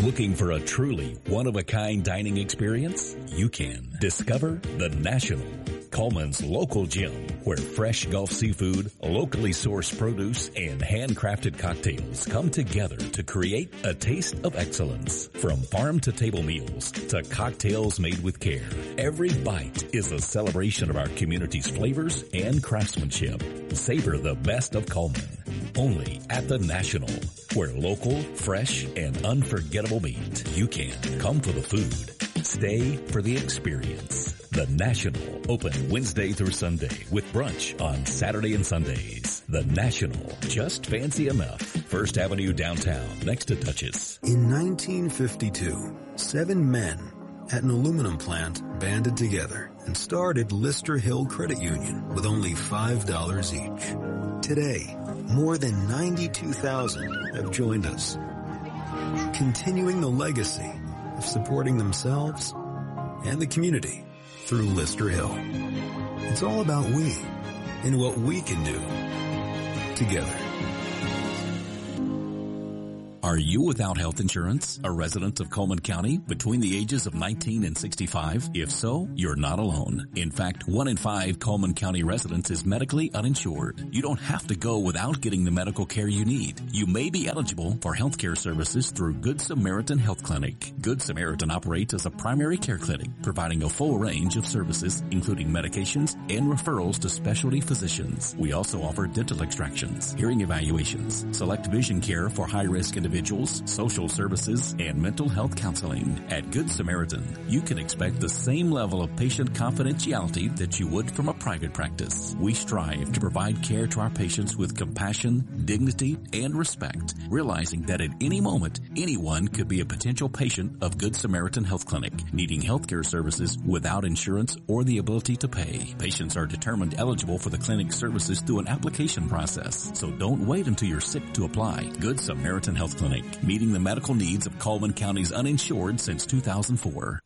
Looking for a truly one-of-a-kind dining experience? You can discover the National, Coleman's local gym, where fresh Gulf seafood, locally sourced produce, and handcrafted cocktails come together to create a taste of excellence. From farm-to-table meals to cocktails made with care, every bite is a celebration of our community's flavors and craftsmanship. Savor the best of Coleman, only at the National, where local, fresh, and unforgettable meet. You can come for the food. Stay for the experience. The National, open Wednesday through Sunday with brunch on Saturday and Sundays. The National, just fancy enough. First Avenue downtown, next to Dutchess. In 1952, 7 men at an aluminum plant banded together and started Lister Hill Credit Union with only $5 each. Today, more than 92,000 have joined us, continuing the legacy of supporting themselves and the community through Lister Hill. It's all about we and what we can do together. Are you without health insurance? A resident of Coleman County between the ages of 19 and 65? If so, you're not alone. In fact, 1 in 5 Coleman County residents is medically uninsured. You don't have to go without getting the medical care you need. You may be eligible for health care services through Good Samaritan Health Clinic. Good Samaritan operates as a primary care clinic, providing a full range of services, including medications and referrals to specialty physicians. We also offer dental extractions, hearing evaluations, select vision care for high-risk individuals, social services, and mental health counseling. At Good Samaritan, you can expect the same level of patient confidentiality that you would from a private practice. We strive to provide care to our patients with compassion, dignity, and respect, realizing that at any moment, anyone could be a potential patient of Good Samaritan Health Clinic, needing healthcare services without insurance or the ability to pay. Patients are determined eligible for the clinic services through an application process, so don't wait until you're sick to apply. Good Samaritan Health Clinic, meeting the medical needs of Coleman County's uninsured since 2004.